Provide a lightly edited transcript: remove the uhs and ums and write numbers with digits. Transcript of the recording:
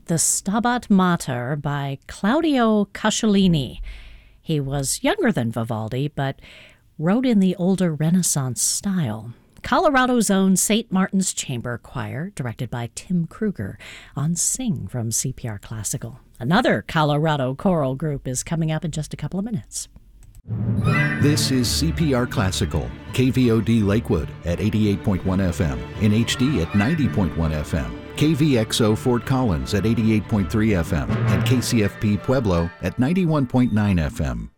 the Stabat Mater by Claudio Cusciolini. He was younger than Vivaldi, but wrote in the older Renaissance style. Colorado's own St. Martin's Chamber Choir, directed by Tim Kruger, on Sing from CPR Classical. Another Colorado choral group is coming up in just a couple of minutes. This is CPR Classical, KVOD Lakewood at 88.1 FM, in HD at 90.1 FM, KVXO Fort Collins at 88.3 FM, and KCFP Pueblo at 91.9 FM.